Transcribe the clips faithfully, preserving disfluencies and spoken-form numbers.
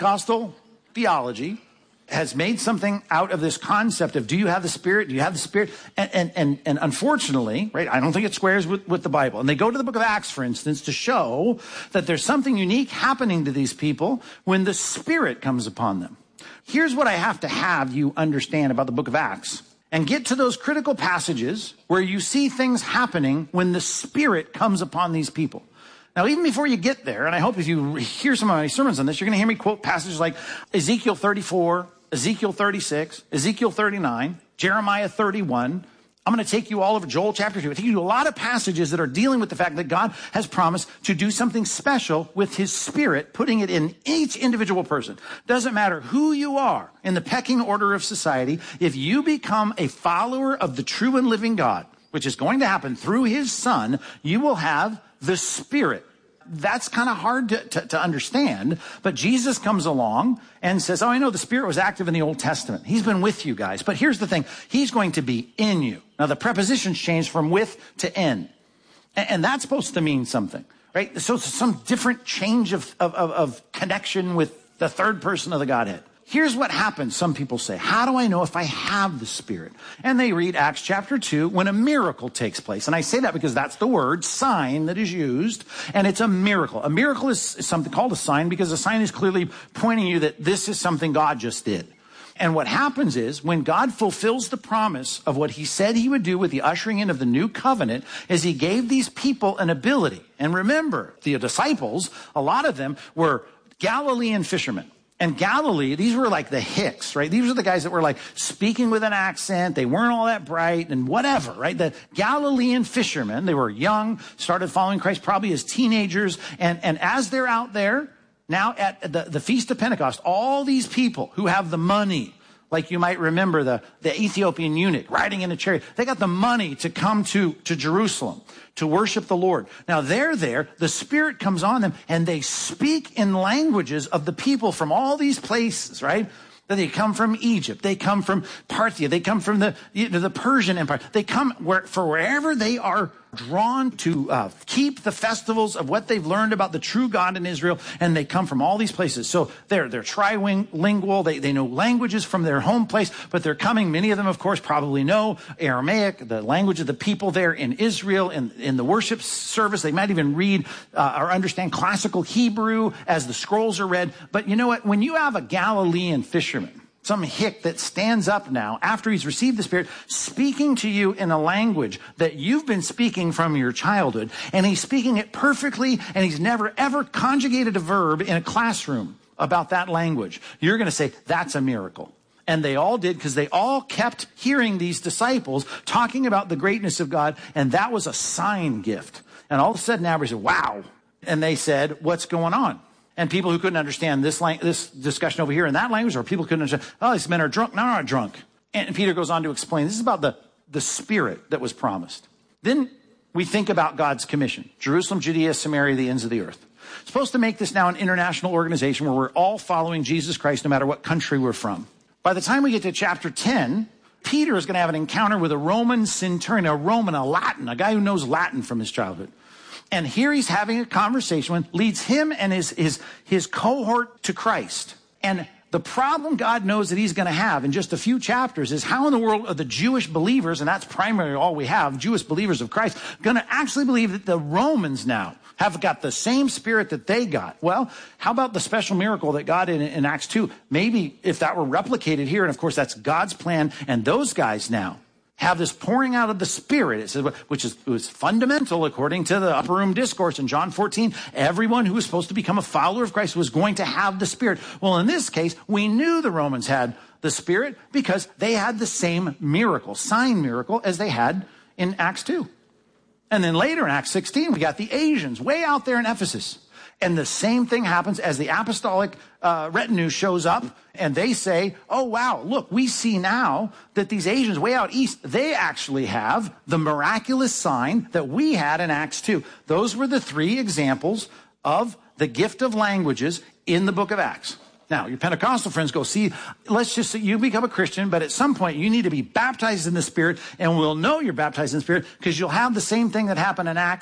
Pentecostal theology has made something out of this concept of, do you have the Spirit? Do you have the Spirit? And, and, and, and unfortunately, right, I don't think it squares with, with the Bible. And they go to the book of Acts, for instance, to show that there's something unique happening to these people when the Spirit comes upon them. Here's what I have to have you understand about the book of Acts, and get to those critical passages where you see things happening when the Spirit comes upon these people. Now, even before you get there, and I hope if you hear some of my sermons on this, you're going to hear me quote passages like Ezekiel thirty-four, Ezekiel thirty-six, Ezekiel thirty-nine, Jeremiah thirty-one. I'm going to take you all over Joel chapter two. I take you to a lot of passages that are dealing with the fact that God has promised to do something special with his Spirit, putting it in each individual person. Doesn't matter who you are in the pecking order of society. If you become a follower of the true and living God, which is going to happen through his Son, you will have the Spirit. That's kind of hard to, to, to understand, but Jesus comes along and says, oh, I know the Spirit was active in the Old Testament. He's been with you guys, but here's the thing. He's going to be in you. Now, the prepositions change from with to in, and, and that's supposed to mean something, right? So it's some different change of, of, of, of connection with the third person of the Godhead. Here's what happens. Some people say, how do I know if I have the Spirit? And they read Acts chapter two when a miracle takes place. And I say that because that's the word sign that is used. And it's a miracle. A miracle is something called a sign because a sign is clearly pointing you that this is something God just did. And what happens is when God fulfills the promise of what he said he would do with the ushering in of the new covenant is he gave these people an ability. And remember, the disciples, a lot of them were Galilean fishermen. And Galilee, these were like the hicks, right? These were the guys that were like speaking with an accent. They weren't all that bright and whatever, right? The Galilean fishermen, they were young, started following Christ probably as teenagers. And, and as they're out there, now at the, the Feast of Pentecost, all these people who have the money, like you might remember the, the Ethiopian eunuch riding in a chariot, they got the money to come to, to Jerusalem to worship the Lord. Now they're there, the Spirit comes on them, and they speak in languages of the people from all these places, right? That they come from Egypt, they come from Parthia, they come from the, you know, the Persian Empire. They come where, for wherever they are drawn to uh, keep the festivals of what they've learned about the true God in Israel, and they come from all these places. So they're they're trilingual, they, they know languages from their home place, but they're coming, many of them, of course, probably know Aramaic, the language of the people there in Israel, in, in the worship service. They might even read uh, or understand classical Hebrew as the scrolls are read. But you know what? When you have a Galilean fisherman, some hick that stands up now after he's received the Spirit, speaking to you in a language that you've been speaking from your childhood, and he's speaking it perfectly, and he's never ever conjugated a verb in a classroom about that language, you're going to say, that's a miracle. And they all did, because they all kept hearing these disciples talking about the greatness of God, and that was a sign gift. And all of a sudden, everybody said, wow. And they said, what's going on? And people who couldn't understand this lang- this discussion over here in that language, or people couldn't understand, oh, these men are drunk. No, they're not drunk. And Peter goes on to explain, this is about the, the Spirit that was promised. Then we think about God's commission. Jerusalem, Judea, Samaria, the ends of the earth. It's supposed to make this now an international organization where we're all following Jesus Christ no matter what country we're from. By the time we get to chapter ten, Peter is going to have an encounter with a Roman centurion, a Roman, a Latin, a guy who knows Latin from his childhood. And here he's having a conversation that leads him and his, his, his cohort to Christ. And the problem God knows that he's going to have in just a few chapters is how in the world are the Jewish believers, and that's primarily all we have, Jewish believers of Christ, going to actually believe that the Romans now have got the same Spirit that they got? Well, how about the special miracle that God did in, in Acts two? Maybe if that were replicated here, and of course that's God's plan, and those guys now have this pouring out of the Spirit, it says, which is was fundamental according to the upper room discourse in John fourteen. Everyone who was supposed to become a follower of Christ was going to have the Spirit. Well, in this case, we knew the Romans had the Spirit because they had the same miracle, sign miracle, as they had in Acts two. And then later in Acts sixteen, we got the Asians way out there in Ephesus. And the same thing happens as the apostolic uh, retinue shows up, and they say, oh, wow, look, we see now that these Asians way out east, they actually have the miraculous sign that we had in Acts two. Those were the three examples of the gift of languages in the book of Acts. Now, your Pentecostal friends go, see, let's just say you become a Christian, but at some point you need to be baptized in the Spirit, and we'll know you're baptized in the Spirit because you'll have the same thing that happened in Acts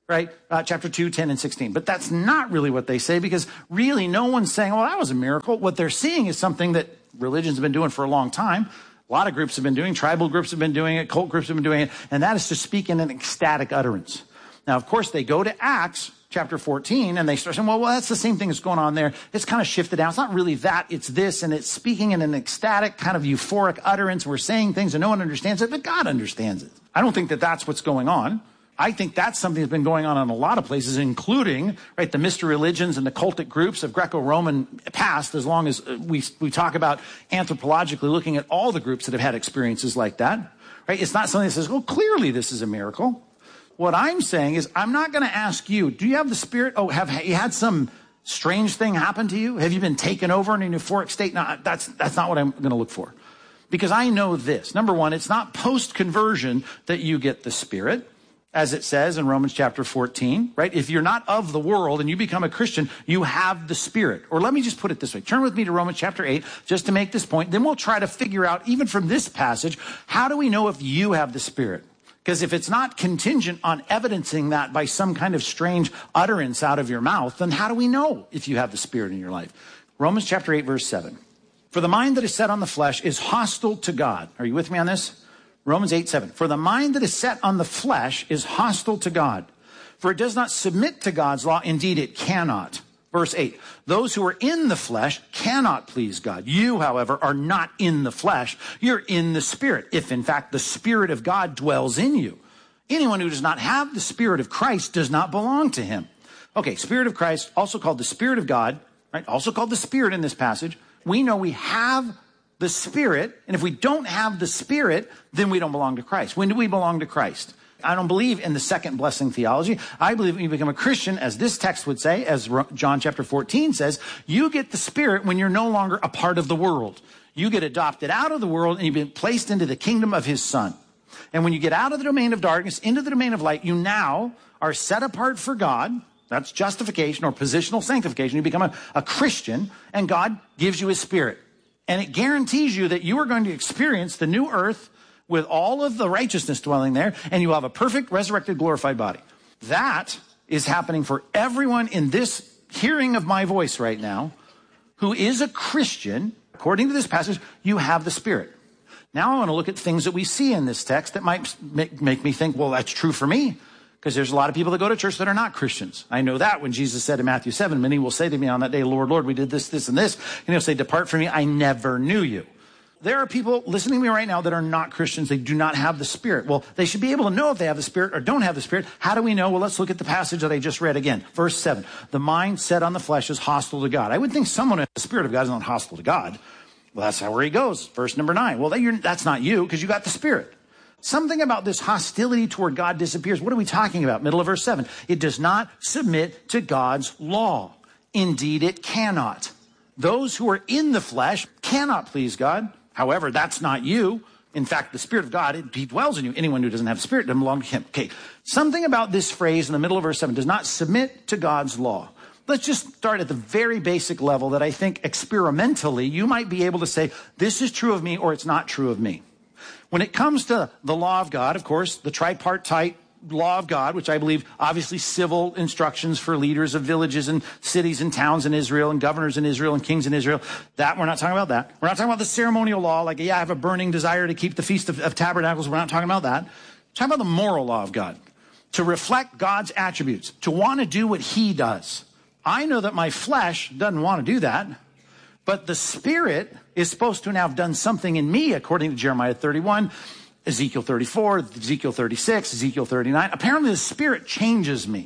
right? Uh, chapter two, ten, and sixteen. But that's not really what they say, because really no one's saying, well, that was a miracle. What they're seeing is something that religions have been doing for a long time. A lot of groups have been doing, tribal groups have been doing it, cult groups have been doing it, and that is to speak in an ecstatic utterance. Now, of course, they go to Acts chapter fourteen, and they start saying, well, well, that's the same thing that's going on there. It's kind of shifted down. It's not really that, it's this, and it's speaking in an ecstatic kind of euphoric utterance. We're saying things and no one understands it, but God understands it. I don't think that that's what's going on. I think that's something that's been going on in a lot of places, including, right, the mystery religions and the cultic groups of Greco-Roman past, as long as we, we talk about anthropologically looking at all the groups that have had experiences like that, right? It's not something that says, well, clearly this is a miracle. What I'm saying is, I'm not going to ask you, do you have the Spirit? Oh, have you had some strange thing happen to you? Have you been taken over in an euphoric state? No, that's, that's not what I'm going to look for. Because I know this. Number one, it's not post-conversion that you get the Spirit, as it says in Romans chapter fourteen, right? If you're not of the world and you become a Christian, you have the Spirit. Or let me just put it this way. Turn with me to Romans chapter eight, just to make this point. Then we'll try to figure out, even from this passage, how do we know if you have the Spirit? Because if it's not contingent on evidencing that by some kind of strange utterance out of your mouth, then how do we know if you have the Spirit in your life? Romans chapter eight, verse seven. For the mind that is set on the flesh is hostile to God. Are you with me on this? Romans eight, seven. For the mind that is set on the flesh is hostile to God. For it does not submit to God's law. Indeed, it cannot. Verse eight. Those who are in the flesh cannot please God. You, however, are not in the flesh. You're in the Spirit, if in fact the Spirit of God dwells in you. Anyone who does not have the Spirit of Christ does not belong to him. Okay, Spirit of Christ, also called the Spirit of God, right? Also called the Spirit in this passage. We know we have the Spirit, and if we don't have the Spirit, then we don't belong to Christ. When do we belong to Christ? I don't believe in the second blessing theology. I believe when you become a Christian, as this text would say, as John chapter fourteen says, you get the Spirit when you're no longer a part of the world. You get adopted out of the world and you've been placed into the kingdom of his Son. And when you get out of the domain of darkness into the domain of light, you now are set apart for God. That's justification or positional sanctification. You become a, a Christian, and God gives you his Spirit. And it guarantees you that you are going to experience the new earth with all of the righteousness dwelling there, and you will have a perfect, resurrected, glorified body. That is happening for everyone in this hearing of my voice right now who is a Christian. According to this passage, you have the Spirit. Now I want to look at things that we see in this text that might make, make me think, well, that's true for me. Because there's a lot of people that go to church that are not Christians. I know that when Jesus said in Matthew seven, many will say to me on that day, Lord, Lord, we did this, this, and this. And he'll say, depart from me, I never knew you. There are people listening to me right now that are not Christians. They do not have the Spirit. Well, they should be able to know if they have the Spirit or don't have the Spirit. How do we know? Well, let's look at the passage that I just read again. Verse seven, the mind set on the flesh is hostile to God. I would think someone in the Spirit of God is not hostile to God. Well, that's where he goes. Verse number nine. Well, that's not you because you got the Spirit. Something about this hostility toward God disappears. What are we talking about? Middle of verse seven. It does not submit to God's law. Indeed, it cannot. Those who are in the flesh cannot please God. However, that's not you. In fact, the Spirit of God, he dwells in you. Anyone who doesn't have the Spirit doesn't belong to him. Okay, something about this phrase in the middle of verse seven, does not submit to God's law. Let's just start at the very basic level that I think experimentally you might be able to say, this is true of me or it's not true of me. When it comes to the law of God, of course, the tripartite law of God, which I believe obviously civil instructions for leaders of villages and cities and towns in Israel and governors in Israel and kings in Israel, that we're not talking about that. We're not talking about the ceremonial law, like, yeah, I have a burning desire to keep the Feast of, of Tabernacles. We're not talking about that. We're talking about the moral law of God, to reflect God's attributes, to want to do what he does. I know that my flesh doesn't want to do that. But the Spirit is supposed to now have done something in me, according to Jeremiah thirty-one, Ezekiel thirty-four, Ezekiel thirty-six, Ezekiel thirty-nine. Apparently the Spirit changes me.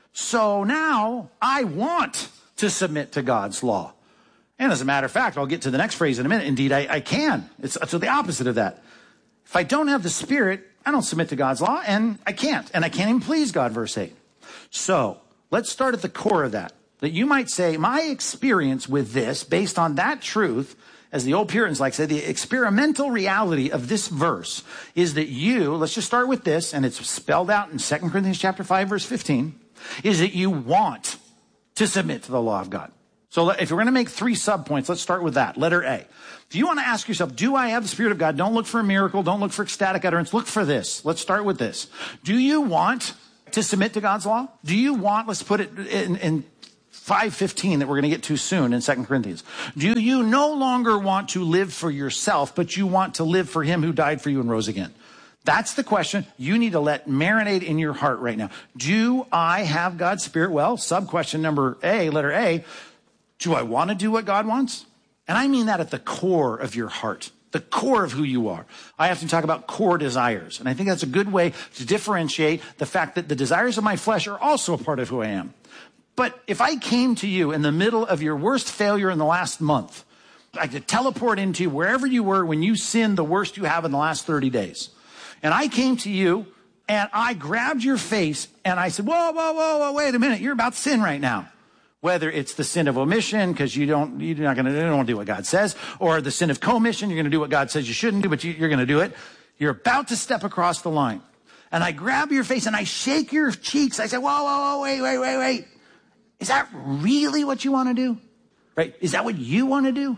So now I want to submit to God's law. And as a matter of fact, I'll get to the next phrase in a minute. Indeed, I, I can. It's, it's the opposite of that. If I don't have the Spirit, I don't submit to God's law, and I can't. And I can't even please God, verse eight. So let's start at the core of that. That you might say, my experience with this, based on that truth, as the old Puritans like to say, the experimental reality of this verse is that you, let's just start with this, and it's spelled out in Second Corinthians chapter five, verse fifteen, is that you want to submit to the law of God. So if we're going to make three subpoints, let's start with that. Letter A. If you want to ask yourself, do I have the Spirit of God? Don't look for a miracle. Don't look for ecstatic utterance. Look for this. Let's start with this. Do you want to submit to God's law? Do you want, let's put it in, in five fifteen that we're going to get to soon in Second Corinthians. Do you no longer want to live for yourself, but you want to live for him who died for you and rose again? That's the question you need to let marinate in your heart right now. Do I have God's Spirit? Well, sub-question number A, letter A, do I want to do what God wants? And I mean that at the core of your heart, the core of who you are. I often talk about core desires, and I think that's a good way to differentiate the fact that the desires of my flesh are also a part of who I am. But if I came to you in the middle of your worst failure in the last month, I could teleport into wherever you were when you sinned the worst you have in the last thirty days. And I came to you and I grabbed your face and I said, whoa, whoa, whoa, whoa, wait a minute. You're about to sin right now. Whether it's the sin of omission because you don't, you're not going to, you don't do what God says, or the sin of commission, you're going to do what God says you shouldn't do, but you, you're going to do it. You're about to step across the line. And I grab your face and I shake your cheeks. I say, whoa, whoa, whoa, wait, wait, wait, wait. Is that really what you want to do? Right? Is that what you want to do?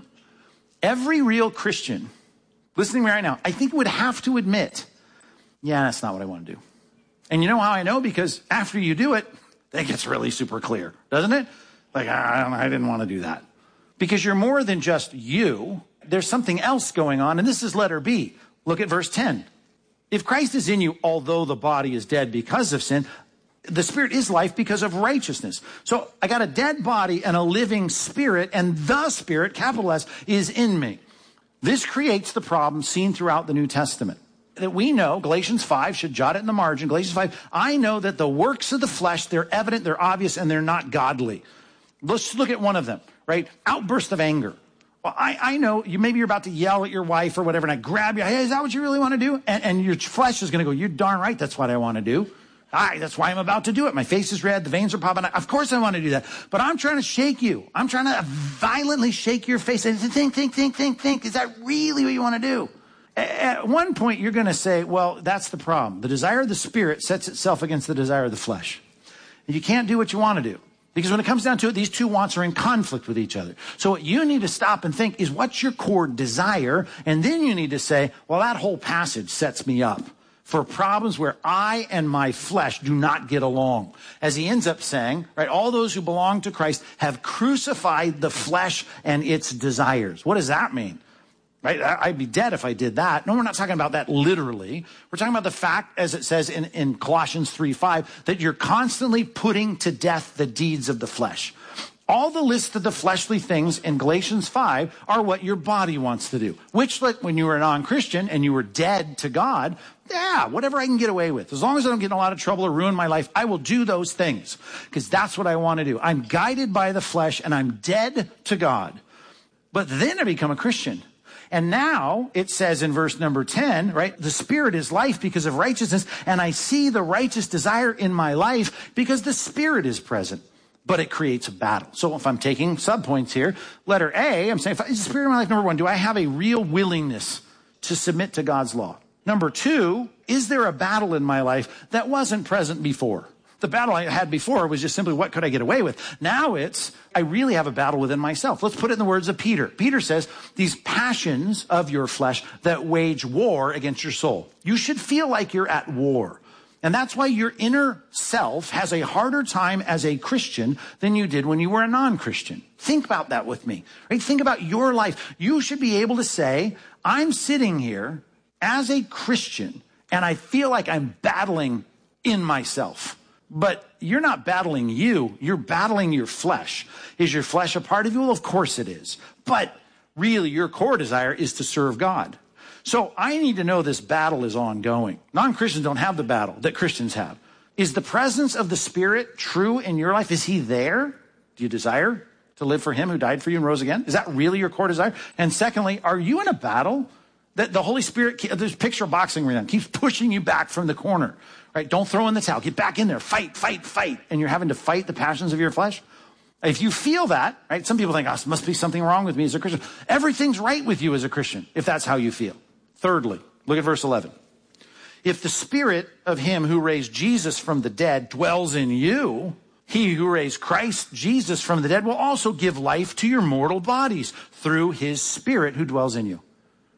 Every real Christian listening to me right now, I think would have to admit, yeah, that's not what I want to do. And you know how I know? Because after you do it, that gets really super clear, doesn't it? Like, I, don't, I didn't want to do that. Because you're more than just you. There's something else going on. And this is letter B. Look at verse ten. If Christ is in you, although the body is dead because of sin, the Spirit is life because of righteousness. So I got a dead body and a living Spirit, and the Spirit, capital S, is in me. This creates the problem seen throughout the New Testament. That we know, Galatians five, should jot it in the margin, Galatians five, I know that the works of the flesh, they're evident, they're obvious, and they're not godly. Let's look at one of them, right? Outburst of anger. Well, I, I know you, maybe you're about to yell at your wife or whatever, and I grab you, hey, is that what you really want to do? And, and your flesh is going to go, you're darn right, that's what I want to do. I, that's why I'm about to do it. My face is red, the veins are popping out. Of course I want to do that. But I'm trying to shake you. I'm trying to violently shake your face and think, think, think, think, think. Is that really what you want to do? At one point, you're going to say, well, that's the problem. The desire of the Spirit sets itself against the desire of the flesh. You can't do what you want to do. Because when it comes down to it, these two wants are in conflict with each other. So what you need to stop and think is, what's your core desire? And then you need to say, well, that whole passage sets me up for problems where I and my flesh do not get along. As he ends up saying, right, all those who belong to Christ have crucified the flesh and its desires. What does that mean? Right? I'd be dead if I did that. No, we're not talking about that literally. We're talking about the fact, as it says in, in Colossians three five, that you're constantly putting to death the deeds of the flesh. All the list of the fleshly things in Galatians five are what your body wants to do. Which, like, when you were a non-Christian and you were dead to God, yeah, whatever I can get away with. As long as I don't get in a lot of trouble or ruin my life, I will do those things. Because that's what I want to do. I'm guided by the flesh and I'm dead to God. But then I become a Christian. And now it says in verse number ten, right, the Spirit is life because of righteousness, and I see the righteous desire in my life because the Spirit is present. But it creates a battle. So if I'm taking subpoints here, letter A, I'm saying, if I, is the Spirit in my life, number one, do I have a real willingness to submit to God's law? Number two, is there a battle in my life that wasn't present before? The battle I had before was just simply, what could I get away with? Now it's, I really have a battle within myself. Let's put it in the words of Peter. Peter says, these passions of your flesh that wage war against your soul. You should feel like you're at war. And that's why your inner self has a harder time as a Christian than you did when you were a non-Christian. Think about that with me, right? Think about your life. You should be able to say, I'm sitting here as a Christian and I feel like I'm battling in myself. But you're not battling you, you're battling your flesh. Is your flesh a part of you? Well, of course it is. But really, your core desire is to serve God. So I need to know this battle is ongoing. Non-Christians don't have the battle that Christians have. Is the presence of the Spirit true in your life? Is he there? Do you desire to live for him who died for you and rose again? Is that really your core desire? And secondly, are you in a battle that the Holy Spirit, there's a picture of boxing right now, keeps pushing you back from the corner? Right? Don't throw in the towel. Get back in there. Fight, fight, fight. And you're having to fight the passions of your flesh. If you feel that, right? Some people think, oh, there must be something wrong with me as a Christian. Everything's right with you as a Christian, if that's how you feel. Thirdly, look at verse eleven. If the Spirit of him who raised Jesus from the dead dwells in you, he who raised Christ Jesus from the dead will also give life to your mortal bodies through his Spirit who dwells in you.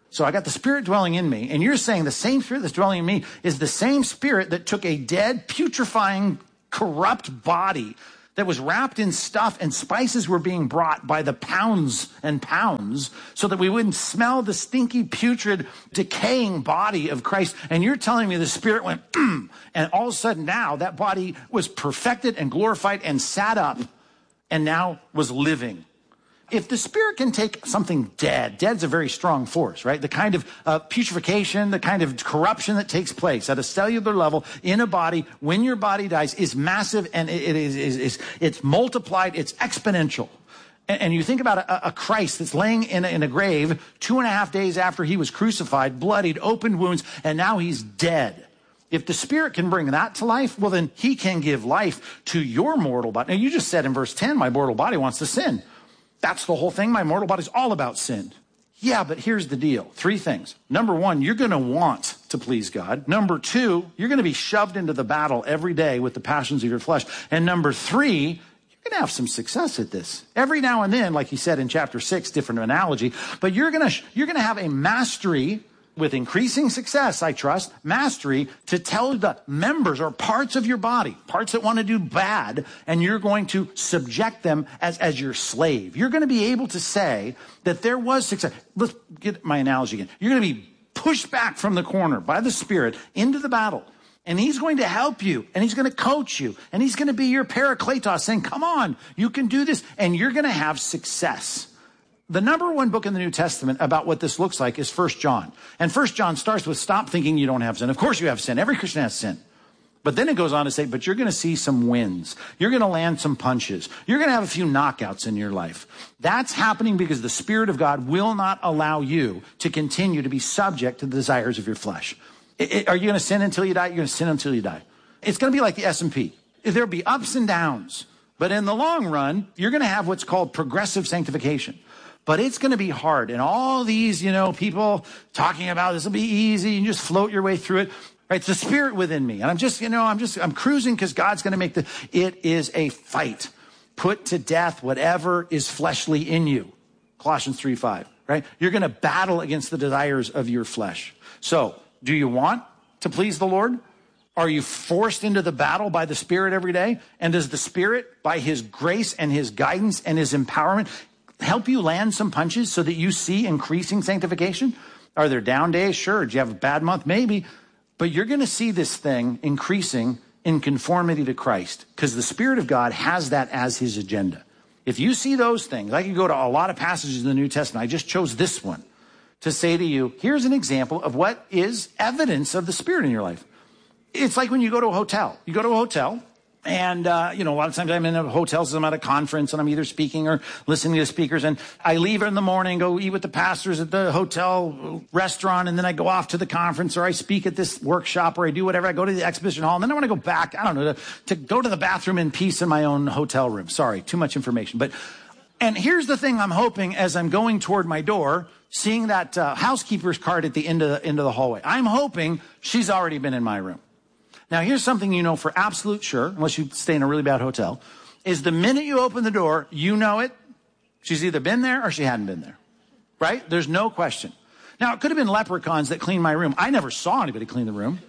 So I got the Spirit dwelling in me, and you're saying the same Spirit that's dwelling in me is the same Spirit that took a dead, putrefying, corrupt body that was wrapped in stuff, and spices were being brought by the pounds and pounds so that we wouldn't smell the stinky, putrid, decaying body of Christ. And you're telling me the Spirit went, mm, and all of a sudden now that body was perfected and glorified and sat up and now was living. If the Spirit can take something dead, dead's a very strong force, right? The kind of uh, putrefaction, the kind of corruption that takes place at a cellular level in a body when your body dies is massive, and it, it is, is, is it's multiplied, it's exponential. And, and you think about a, a Christ that's laying in a, in a grave two and a half days after he was crucified, bloodied, open wounds, and now he's dead. If the Spirit can bring that to life, well, then he can give life to your mortal body. Now, you just said in verse ten, my mortal body wants to sin. That's the whole thing. My mortal body's all about sin. Yeah, but here's the deal. Three things. Number one, you're going to want to please God. Number two, you're going to be shoved into the battle every day with the passions of your flesh. And number three, you're going to have some success at this. Every now and then, like he said in chapter six, different analogy, but you're going to, you're going to have a mastery with increasing success, I trust, mastery to tell the members or parts of your body, parts that want to do bad, and you're going to subject them as, as your slave. You're going to be able to say that there was success. Let's get my analogy again. You're going to be pushed back from the corner by the Spirit into the battle. And he's going to help you, and he's going to coach you, and he's going to be your parakletos saying, come on, you can do this, and you're going to have success. The number one book in the New Testament about what this looks like is First John. And First John starts with stop thinking you don't have sin. Of course you have sin. Every Christian has sin. But then it goes on to say, but you're going to see some wins. You're going to land some punches. You're going to have a few knockouts in your life. That's happening because the Spirit of God will not allow you to continue to be subject to the desires of your flesh. It, it, are you going to sin until you die? You're going to sin until you die. It's going to be like the S and P. There'll be ups and downs. But in the long run, you're going to have what's called progressive sanctification. But it's going to be hard. And all these, you know, people talking about this will be easy and just float your way through it. Right? It's the Spirit within me. And I'm just, you know, I'm just, I'm cruising because God's going to make the, it is a fight. Put to death whatever is fleshly in you. Colossians three five, right? You're going to battle against the desires of your flesh. So do you want to please the Lord? Are you forced into the battle by the Spirit every day? And does the Spirit, by his grace and his guidance and his empowerment, help you land some punches so that you see increasing sanctification? Are there down days? Sure. Do you have a bad month? Maybe. But you're going to see this thing increasing in conformity to Christ because the Spirit of God has that as his agenda. If you see those things, I could go to a lot of passages in the New Testament. I just chose this one to say to you, here's an example of what is evidence of the Spirit in your life. It's like when you go to a hotel. You go to a hotel. And, uh, you know, a lot of times I'm in a hotels, I'm at a conference and I'm either speaking or listening to speakers. And I leave in the morning, go eat with the pastors at the hotel restaurant. And then I go off to the conference or I speak at this workshop or I do whatever. I go to the exhibition hall and then I want to go back, I don't know, to, to go to the bathroom in peace in my own hotel room. Sorry, too much information. But, and here's the thing I'm hoping as I'm going toward my door, seeing that uh, housekeeper's card at the end of the, end of the hallway. I'm hoping she's already been in my room. Now, here's something you know for absolute sure, unless you stay in a really bad hotel, is the minute you open the door, you know it. She's either been there or she hadn't been there, right? There's no question. Now, it could have been leprechauns that cleaned my room. I never saw anybody clean the room,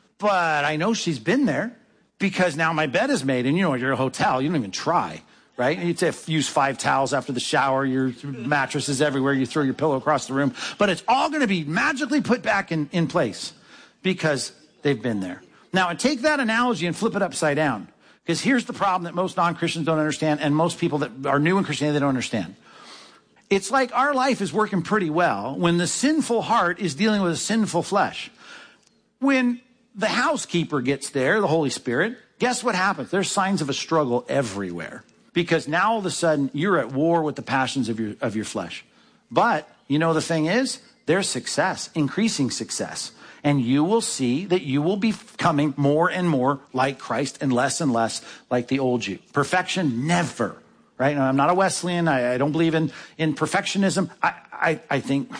but I know she's been there because now my bed is made. And you know, you're a hotel, you don't even try, right? You'd say use five towels after the shower, your mattress is everywhere, you throw your pillow across the room. But it's all going to be magically put back in, in place because they've been there. Now, and take that analogy and flip it upside down. Because here's the problem that most non-Christians don't understand and most people that are new in Christianity, they don't understand. It's like our life is working pretty well when the sinful heart is dealing with a sinful flesh. When the housekeeper gets there, the Holy Spirit, guess what happens? There's signs of a struggle everywhere. Because now all of a sudden you're at war with the passions of your, of your flesh. But, you know, the thing is, there's success, increasing success. And you will see that you will be becoming more and more like Christ and less and less like the old you. Perfection, never, right? Now, I'm not a Wesleyan. I, I don't believe in, in perfectionism. I, I, I think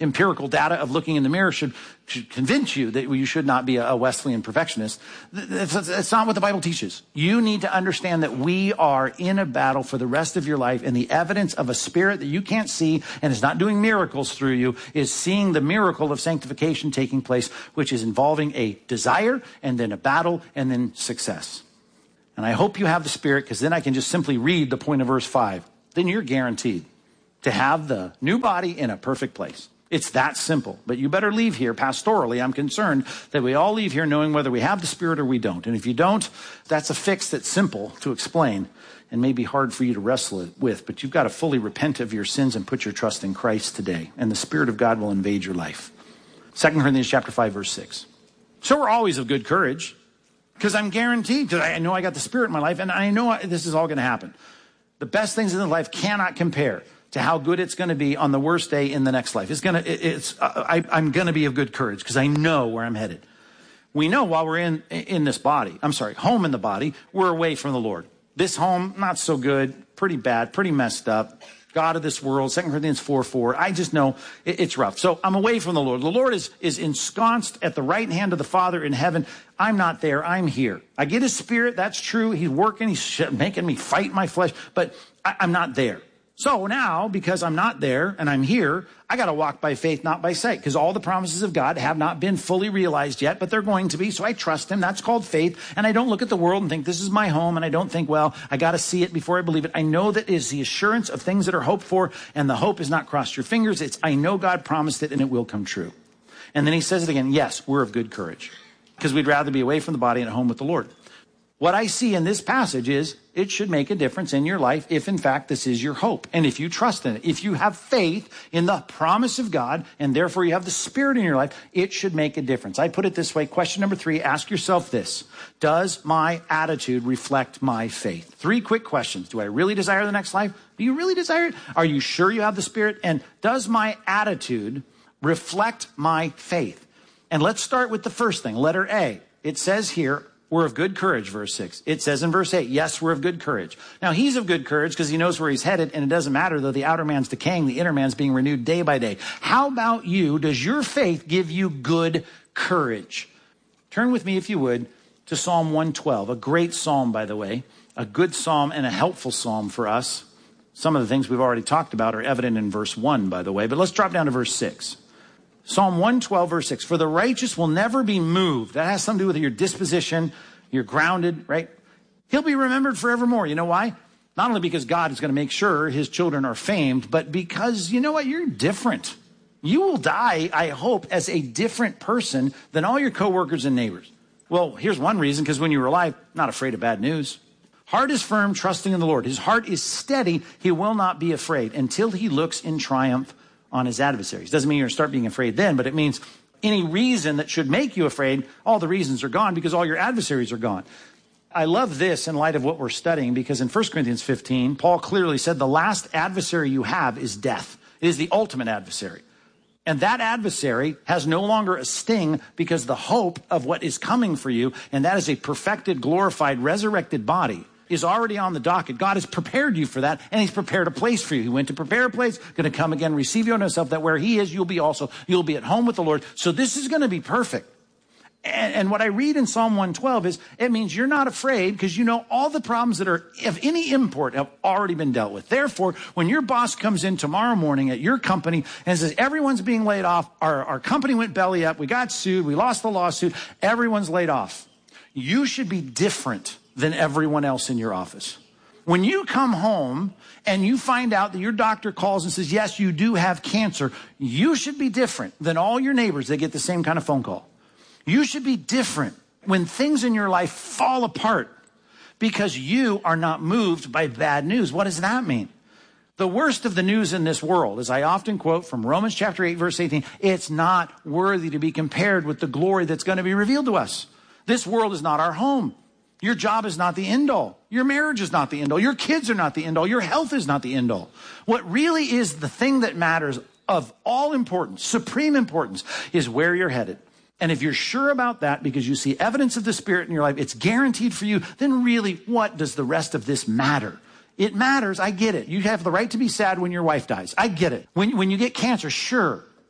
empirical data of looking in the mirror should, should convince you that you should not be a Wesleyan perfectionist. That's not what the Bible teaches. You need to understand that we are in a battle for the rest of your life, and the evidence of a spirit that you can't see and is not doing miracles through you is seeing the miracle of sanctification taking place, which is involving a desire and then a battle and then success. And I hope you have the Spirit, because then I can just simply read the point of verse five. Then you're guaranteed to have the new body in a perfect place. It's that simple. But you better leave here pastorally. I'm concerned that we all leave here knowing whether we have the Spirit or we don't. And if you don't, that's a fix that's simple to explain and may be hard for you to wrestle with. But you've got to fully repent of your sins and put your trust in Christ today. And the Spirit of God will invade your life. Second Corinthians chapter five, verse six. So we're always of good courage, because I'm guaranteed, because I know I got the Spirit in my life, and I know this is all going to happen. The best things in life cannot compare to how good it's going to be on the worst day in the next life. It's going to, it's, uh, I, I'm going to be of good courage because I know where I'm headed. We know while we're in, in this body, I'm sorry, home in the body, we're away from the Lord. This home, not so good, pretty bad, pretty messed up. God of this world, Second Corinthians four four. I just know it, it's rough. So I'm away from the Lord. The Lord is, is ensconced at the right hand of the Father in heaven. I'm not there. I'm here. I get his Spirit. That's true. He's working. He's making me fight my flesh, but I, I'm not there. So now, because I'm not there and I'm here, I got to walk by faith, not by sight, because all the promises of God have not been fully realized yet, but they're going to be. So I trust him. That's called faith. And I don't look at the world and think this is my home. And I don't think, well, I got to see it before I believe it. I know that is the assurance of things that are hoped for. And the hope is not cross your fingers. It's, I know God promised it and it will come true. And then he says it again. Yes, we're of good courage, because we'd rather be away from the body and at home with the Lord. What I see in this passage is it should make a difference in your life if, in fact, this is your hope. And if you trust in it, if you have faith in the promise of God, and therefore you have the Spirit in your life, it should make a difference. I put it this way. Question number three, ask yourself this. Does my attitude reflect my faith? Three quick questions. Do I really desire the next life? Do you really desire it? Are you sure you have the Spirit? And does my attitude reflect my faith? And let's start with the first thing, letter A. It says here, we're of good courage, verse six. It says in verse eight, yes, we're of good courage. Now, he's of good courage because he knows where he's headed, and it doesn't matter, though the outer man's decaying, the inner man's being renewed day by day. How about you? Does your faith give you good courage? Turn with me, if you would, to Psalm one twelve, a great psalm, by the way, a good psalm and a helpful psalm for us. Some of the things we've already talked about are evident in verse one, by the way, but let's drop down to verse six. Psalm one twelve, verse six, for the righteous will never be moved. That has something to do with your disposition. You're grounded, right? He'll be remembered forevermore. You know why? Not only because God is going to make sure his children are famed, but because, you know what? You're different. You will die, I hope, as a different person than all your coworkers and neighbors. Well, here's one reason, because when you were alive, not afraid of bad news. Heart is firm, trusting in the Lord. His heart is steady. He will not be afraid until he looks in triumph on his adversaries. Doesn't mean you're going to start being afraid then, but it means any reason that should make you afraid, all the reasons are gone because all your adversaries are gone. I love this in light of what we're studying, because in First Corinthians fifteen, Paul clearly said the last adversary you have is death. It is the ultimate adversary. And that adversary has no longer a sting because the hope of what is coming for you, and that is a perfected, glorified, resurrected body, is already on the docket. God has prepared you for that, and he's prepared a place for you. He went to prepare a place, going to come again, receive you on himself, that where he is, you'll be also, you'll be at home with the Lord. So this is going to be perfect. And, and what I read in Psalm one twelve is, it means you're not afraid because you know all the problems that are of any import have already been dealt with. Therefore, when your boss comes in tomorrow morning at your company and says, everyone's being laid off, our, our company went belly up, we got sued, we lost the lawsuit, everyone's laid off, you should be different than everyone else in your office. When you come home and you find out that your doctor calls and says, yes, you do have cancer, you should be different than all your neighbors that get the same kind of phone call. You should be different when things in your life fall apart because you are not moved by bad news. What does that mean? The worst of the news in this world, as I often quote from Romans chapter eight, verse eighteen, it's not worthy to be compared with the glory that's going to be revealed to us. This world is not our home. Your job is not the end all. Your marriage is not the end all. Your kids are not the end all. Your health is not the end all. What really is the thing that matters of all importance, supreme importance, is where you're headed. And if you're sure about that because you see evidence of the Spirit in your life, it's guaranteed for you, then really, what does the rest of this matter? It matters. I get it. You have the right to be sad when your wife dies. I get it. When, when you get cancer, sure.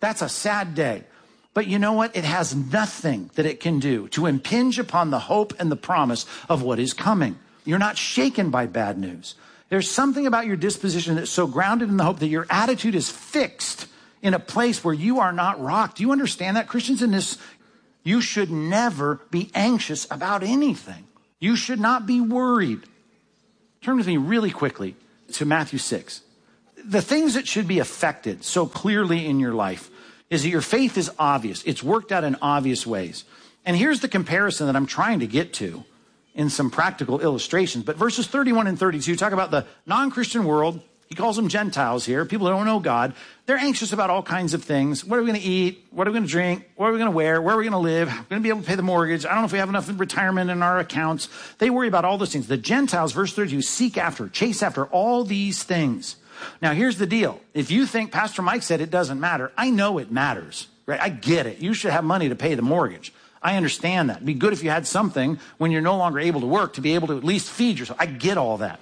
That's a sad day. But you know what? It has nothing that it can do to impinge upon the hope and the promise of what is coming. You're not shaken by bad news. There's something about your disposition that's so grounded in the hope that your attitude is fixed in a place where you are not rocked. Do you understand that? Christians in this, you should never be anxious about anything. You should not be worried. Turn with me really quickly to Matthew six. The things that should be affected so clearly in your life is that your faith is obvious. It's worked out in obvious ways. And here's the comparison that I'm trying to get to in some practical illustrations. But verses thirty-one and thirty-two talk about the non-Christian world. He calls them Gentiles here, people who don't know God. They're anxious about all kinds of things. What are we going to eat? What are we going to drink? What are we going to wear? Where are we going to live? We're going to be able to pay the mortgage. I don't know if we have enough in retirement in our accounts. They worry about all those things. The Gentiles, verse thirty-two, seek after, chase after all these things. Now, here's the deal. If you think Pastor Mike said it doesn't matter, I know it matters, right? I get it. You should have money to pay the mortgage. I understand that. It'd be good if you had something when you're no longer able to work to be able to at least feed yourself. I get all that.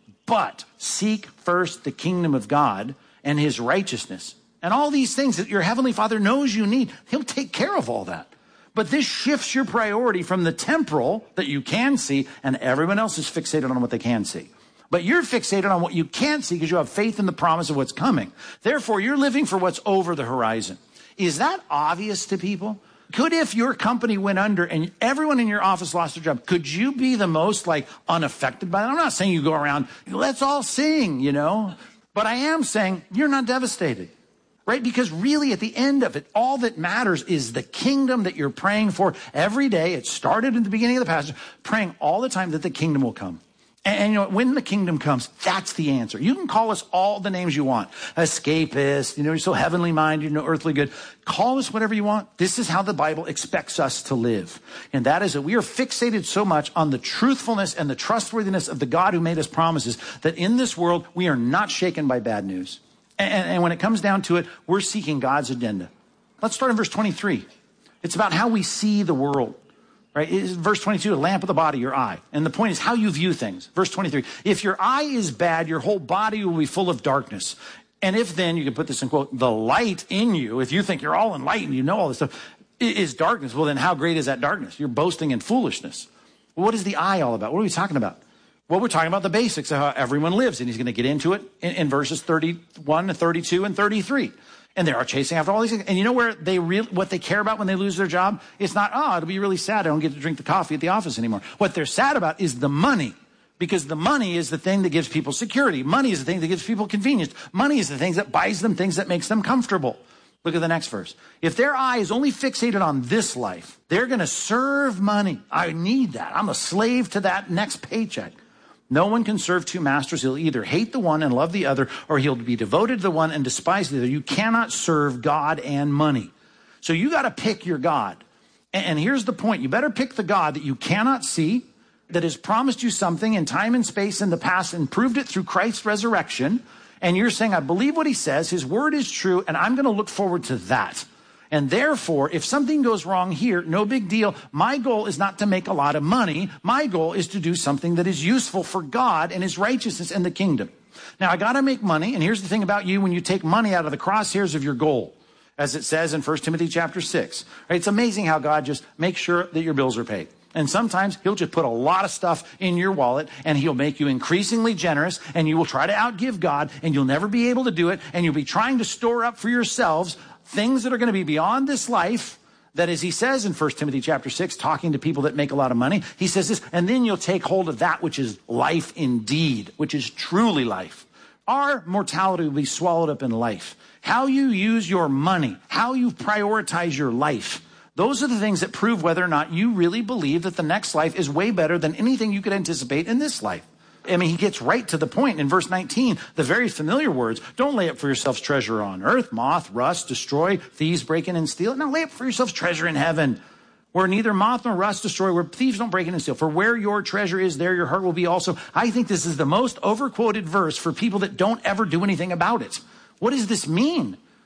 But seek first the kingdom of God and his righteousness. And all these things that your heavenly Father knows you need, he'll take care of all that. But this shifts your priority from the temporal that you can see, and everyone else is fixated on what they can see. But you're fixated on what you can't see because you have faith in the promise of what's coming. Therefore, you're living for what's over the horizon. Is that obvious to people? Could, if your company went under and everyone in your office lost their job, could you be the most like unaffected by that? I'm not saying you go around, let's all sing, you know, but I am saying you're not devastated, right? Because really at the end of it, all that matters is the kingdom that you're praying for every day. It started in the beginning of the passage, praying all the time that the kingdom will come. And, and you know, when the kingdom comes, that's the answer. You can call us all the names you want. Escapist, you know, you're so heavenly minded, you know, earthly good. Call us whatever you want. This is how the Bible expects us to live. And that is that we are fixated so much on the truthfulness and the trustworthiness of the God who made us promises that in this world, we are not shaken by bad news. And, and, and when it comes down to it, we're seeking God's agenda. Let's start in verse twenty-three. It's about how we see the world. Right? It's verse twenty-two, a lamp of the body, your eye. And the point is how you view things. Verse twenty-three, if your eye is bad, your whole body will be full of darkness. And if then, you can put this in quote, the light in you, if you think you're all enlightened, you know all this stuff, is darkness. Well, then how great is that darkness? You're boasting in foolishness. Well, what is the eye all about? What are we talking about? Well, we're talking about the basics of how everyone lives. And he's going to get into it in, in verses thirty-one, thirty-two, and thirty-three. And they are chasing after all these things. And you know where they really, what they care about when they lose their job? It's not, oh, it'll be really sad. I don't get to drink the coffee at the office anymore. What they're sad about is the money. Because the money is the thing that gives people security. Money is the thing that gives people convenience. Money is the thing that buys them things that makes them comfortable. Look at the next verse. If their eye is only fixated on this life, they're going to serve money. I need that. I'm a slave to that next paycheck. No one can serve two masters. He'll either hate the one and love the other, or he'll be devoted to the one and despise the other. You cannot serve God and money. So you got to pick your God. And here's the point. You better pick the God that you cannot see, that has promised you something in time and space in the past and proved it through Christ's resurrection. And you're saying, I believe what he says. His word is true, and I'm going to look forward to that. And therefore, if something goes wrong here, no big deal. My goal is not to make a lot of money. My goal is to do something that is useful for God and his righteousness and the kingdom. Now, I got to make money. And here's the thing about you when you take money out of the crosshairs of your goal, as it says in First Timothy chapter six. Right? It's amazing how God just makes sure that your bills are paid. And sometimes he'll just put a lot of stuff in your wallet and he'll make you increasingly generous and you will try to outgive God and you'll never be able to do it. And you'll be trying to store up for yourselves things that are going to be beyond this life. That, as he says in First Timothy chapter six, talking to people that make a lot of money, he says this, and then you'll take hold of that which is life indeed, which is truly life. Our mortality will be swallowed up in life. How you use your money, how you prioritize your life, those are the things that prove whether or not you really believe that the next life is way better than anything you could anticipate in this life. I mean, he gets right to the point in verse nineteen, the very familiar words, don't lay up for yourselves treasure on earth, moth, rust, destroy, thieves break in and steal. No, lay up for yourselves treasure in heaven, where neither moth nor rust destroy, where thieves don't break in and steal. For where your treasure is, there your heart will be also. I think this is the most overquoted verse for people that don't ever do anything about it. What does this mean?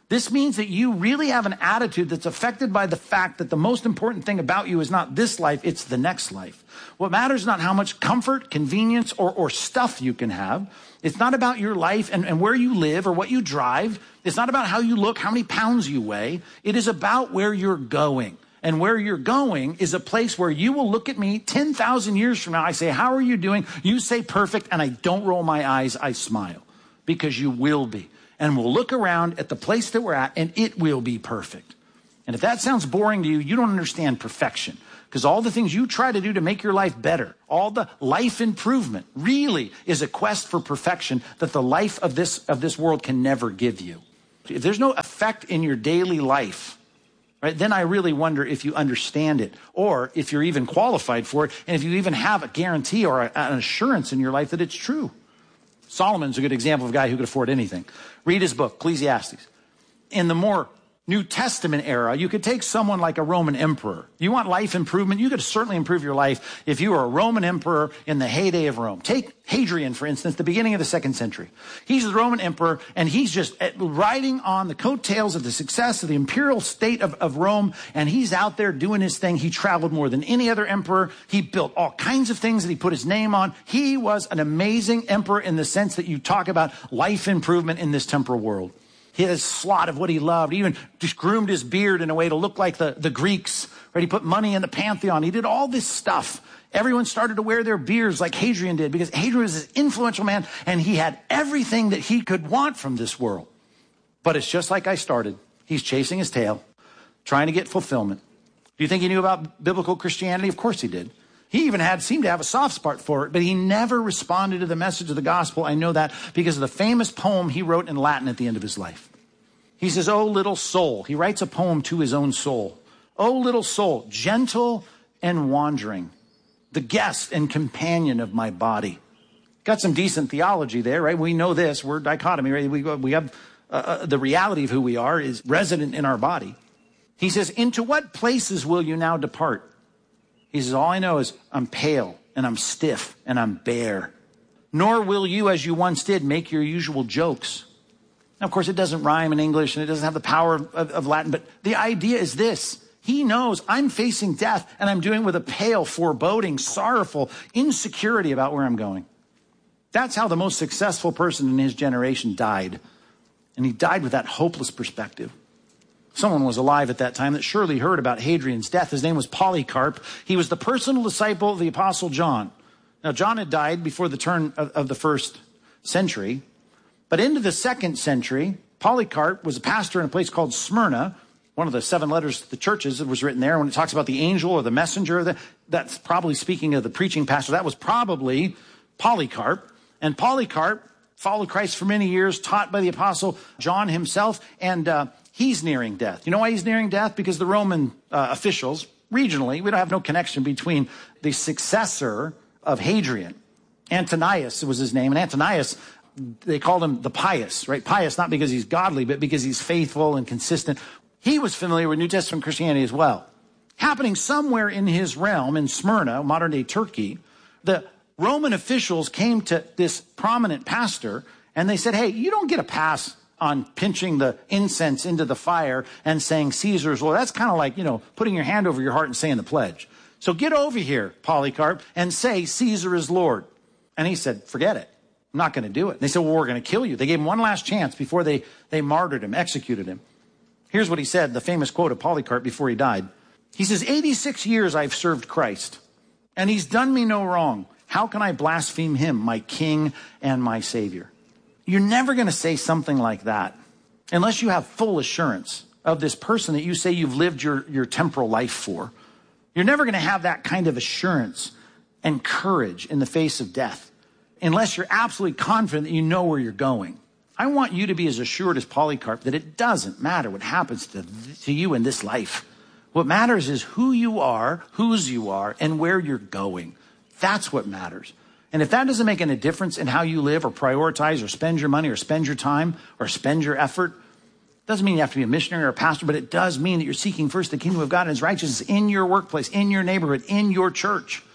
This means that you really have an attitude that's affected by the fact that the most important thing about you is not this life, it's the next life. What matters is not how much comfort, convenience, or, or stuff you can have. It's not about your life and, and where you live or what you drive. It's not about how you look, how many pounds you weigh. It is about where you're going. And where you're going is a place where you will look at me ten thousand years from now. I say, how are you doing? You say perfect, and I don't roll my eyes. I smile because you will be. And we'll look around at the place that we're at, and it will be perfect. And if that sounds boring to you, you don't understand perfection. Because all the things you try to do to make your life better, all the life improvement really is a quest for perfection that the life of this, of this world can never give you. If there's no effect in your daily life, right, then I really wonder if you understand it or if you're even qualified for it and if you even have a guarantee or a, an assurance in your life that it's true. Solomon's a good example of a guy who could afford anything. Read his book, Ecclesiastes. In the more New Testament era, you could take someone like a Roman emperor. You want life improvement? You could certainly improve your life if you were a Roman emperor in the heyday of Rome. Take Hadrian, for instance, the beginning of the second century. He's the Roman emperor, and he's just riding on the coattails of the success of the imperial state of, of Rome, and he's out there doing his thing. He traveled more than any other emperor. He built all kinds of things that he put his name on. He was an amazing emperor in the sense that you talk about life improvement in this temporal world. He had a slot of what he loved. He even just groomed his beard in a way to look like the, the Greeks. Right? He put money in the Pantheon. He did all this stuff. Everyone started to wear their beards like Hadrian did because Hadrian was this influential man and he had everything that he could want from this world. But it's just like I started. He's chasing his tail, trying to get fulfillment. Do you think he knew about biblical Christianity? Of course he did. He even had seemed to have a soft spot for it, but he never responded to the message of the gospel. I know that because of the famous poem he wrote in Latin at the end of his life. He says, "Oh, little soul." He writes a poem to his own soul. "Oh, little soul, gentle and wandering, the guest and companion of my body." Got some decent theology there, right? We know this. We're dichotomy, right? We, we have uh, the reality of who we are is resident in our body. He says, "Into what places will you now depart?" He says, "All I know is I'm pale and I'm stiff and I'm bare. Nor will you, as you once did, make your usual jokes." Now, of course, it doesn't rhyme in English and it doesn't have the power of, of Latin, but the idea is this. He knows I'm facing death and I'm doing it with a pale, foreboding, sorrowful insecurity about where I'm going. That's how the most successful person in his generation died. And he died with that hopeless perspective. Someone was alive at that time that surely heard about Hadrian's death. His name was Polycarp. He was the personal disciple of the Apostle John. Now, John had died before the turn of, of the first century. But into the second century, Polycarp was a pastor in a place called Smyrna. One of the seven letters to the churches that was written there. When it talks about the angel or the messenger, that, that's probably speaking of the preaching pastor. That was probably Polycarp. And Polycarp followed Christ for many years, taught by the Apostle John himself, and uh, he's nearing death. You know why he's nearing death? Because the Roman uh, officials, regionally, we don't have no connection between the successor of Hadrian. Antonius was his name. And Antonius, they called him the pious, right? Pious, not because he's godly, but because he's faithful and consistent. He was familiar with New Testament Christianity as well. Happening somewhere in his realm, in Smyrna, modern-day Turkey, the Roman officials came to this prominent pastor, and they said, "Hey, you don't get a pass on pinching the incense into the fire and saying Caesar's Lord. That's kind of like, you know, putting your hand over your heart and saying the pledge. So get over here, Polycarp, and say Caesar is Lord." And he said, "Forget it. I'm not going to do it." And they said, "Well, we're going to kill you." They gave him one last chance before they, they martyred him, executed him. Here's what he said, the famous quote of Polycarp before he died. He says, eighty-six years I've served Christ, and he's done me no wrong. How can I blaspheme him, my king and my savior?" You're never going to say something like that unless you have full assurance of this person that you say you've lived your, your temporal life for. You're never going to have that kind of assurance and courage in the face of death unless you're absolutely confident that you know where you're going. I want you to be as assured as Polycarp that it doesn't matter what happens to, to you in this life. What matters is who you are, whose you are, and where you're going. That's what matters. And if that doesn't make any difference in how you live or prioritize or spend your money or spend your time or spend your effort, doesn't mean you have to be a missionary or a pastor, but it does mean that you're seeking first the kingdom of God and his righteousness in your workplace, in your neighborhood, in your church.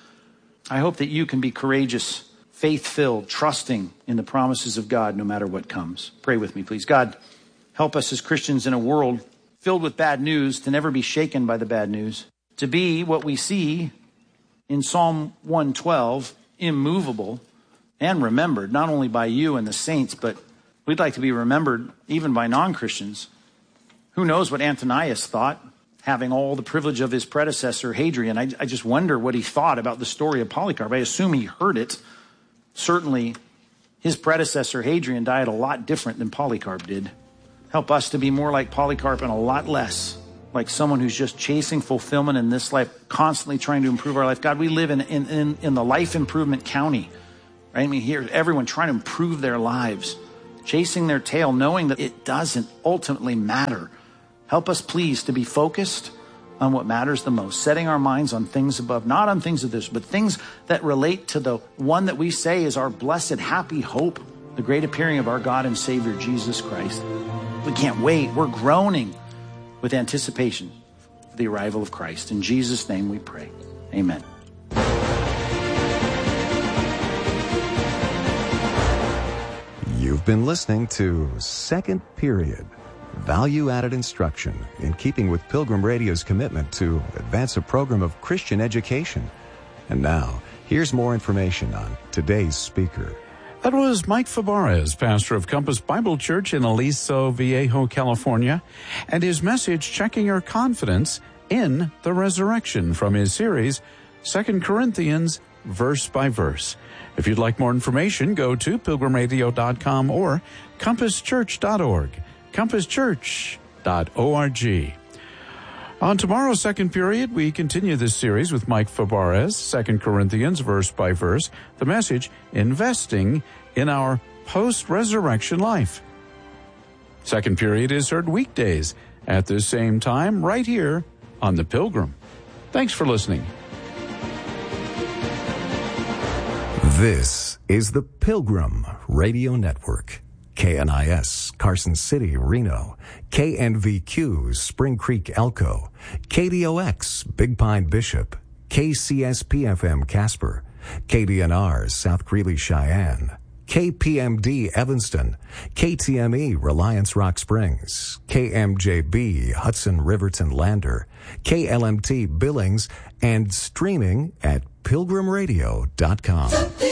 I hope that you can be courageous, faith-filled, trusting in the promises of God no matter what comes. Pray with me, please. God, Help us as Christians in a world filled with bad news to never be shaken by the bad news, to be what we see in Psalm one twelve, immovable and remembered, not only by you and the saints, but we'd like to be remembered even by non-Christians. Who knows what Antonius thought, having all the privilege of his predecessor, Hadrian. I, I just wonder what he thought about the story of Polycarp. I assume he heard it. Certainly, his predecessor, Hadrian, died a lot different than Polycarp did. Help us to be more like Polycarp and a lot less like someone who's just chasing fulfillment in this life, constantly trying to improve our life. God, we live in, in, in, in the life improvement county, right? I mean, here, everyone trying to improve their lives, chasing their tail, knowing that it doesn't ultimately matter. Help us, please, to be focused on what matters the most, setting our minds on things above, not on things of this, but things that relate to the one that we say is our blessed, happy hope, the great appearing of our God and Savior, Jesus Christ. We can't wait. We're groaning with anticipation for the arrival of Christ. In Jesus' name we pray. Amen. You've been listening to Second Period, value-added instruction in keeping with Pilgrim Radio's commitment to advance a program of Christian education. And now, here's more information on today's speaker. That was Mike Fabarez, pastor of Compass Bible Church in Aliso Viejo, California, and his message, Checking Your Confidence in the Resurrection, from his series, Second Corinthians, Verse by Verse. If you'd like more information, go to pilgrim radio dot com or compass church dot org, compass church dot org. On tomorrow's Second Period, we continue this series with Mike Fabarez, Second Corinthians, Verse by Verse. The message, Investing in Our Post-Resurrection Life. Second Period is heard weekdays at the same time right here on The Pilgrim. Thanks for listening. This is The Pilgrim Radio Network. K N I S, Carson City, Reno. K N V Q, Spring Creek, Elko. K D O X, Big Pine, Bishop. K C S P F M, Casper. K D N R, South Greeley, Cheyenne. K P M D, Evanston. K T M E, Reliance Rock Springs. K M J B, Hudson, Riverton, Lander. K L M T, Billings. And streaming at pilgrim radio dot com.